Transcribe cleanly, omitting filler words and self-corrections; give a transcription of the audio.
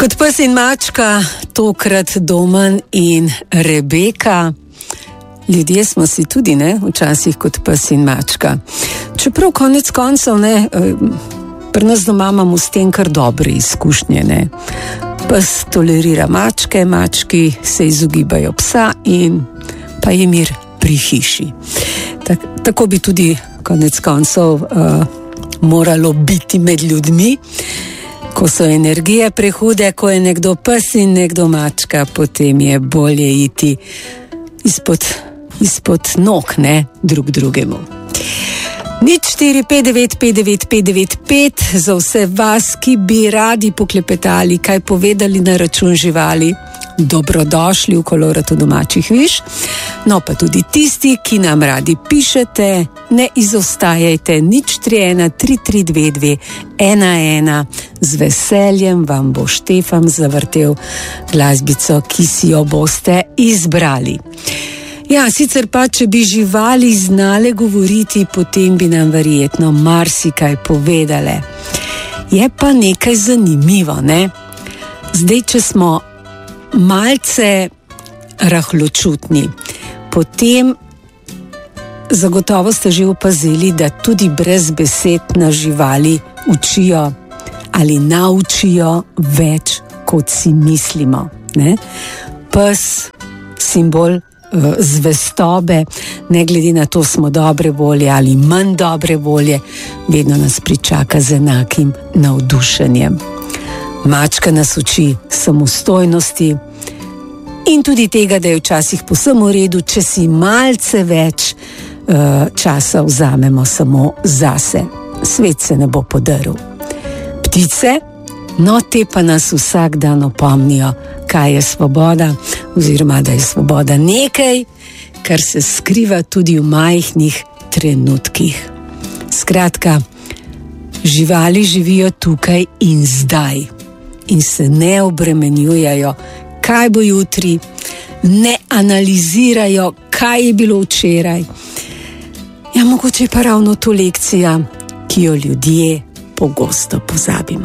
Kot pes in mačka, tokrat Domen in Rebeka. Ljudje smo si tudi, ne, včasih kot pes in mačka. Čeprav konec koncev, ne, pri nas doma imamo s tem kar dobre izkušnje, ne. Pes tolerira mačke, mački se izogibajo psa in pa je mir pri hiši. Tako bi tudi konec koncev moralo biti med ljudmi. Ko so energije prehude, ko je nekdo pes in nekdo mačka, potem je bolje iti izpod nog, ne, drug drugemu. 0459599595 za vse vas, ki bi radi poklepetali, kaj povedali na račun živali. Dobrodošli v Koloratu domačih viš. No, pa tudi tisti, ki nam radi pišete, ne izostajajte, 031 3322 11. Z veseljem vam bo Štefan zavrtel glasbico, ki si jo boste izbrali. Ja, sicer pa, če bi živali znale govoriti, potem bi nam verjetno marsikaj povedale. Je pa nekaj zanimivo, ne? Zdaj, če smo malce rahločutni, potem zagotovo ste že opazili, da tudi brez besed nas živali učijo ali naučijo več, kot si mislimo, ne? Pes, simbol zvestobe, ne glede na to, smo dobre volje ali manj dobre volje, vedno nas pričaka z enakim navdušenjem. Mačka nas uči samostojnosti in tudi tega, da je včasih povsem v redu, če si malce več časa vzamemo samo zase. Svet se ne bo podrl. Ptice, no, te pa nas vsak dan opomnijo, kaj je svoboda, oziroma da je svoboda nekaj, kar se skriva tudi v majhnih trenutkih. Skratka, živali živijo tukaj in zdaj in se ne obremenjujejo, kaj bo jutri, ne analizirajo, kaj je bilo včeraj. Ja, mogoče je pa ravno to lekcija, ki jo ljudje pogosto pozabimo.